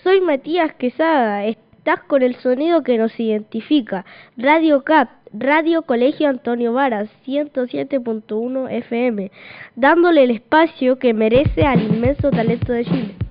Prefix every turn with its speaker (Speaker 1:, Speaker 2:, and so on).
Speaker 1: Soy Matías Quesada, estás con el sonido que nos identifica. Radio CAP, Radio Colegio Antonio Varas, 107.1 FM, dándole el espacio que merece al inmenso talento de Chile.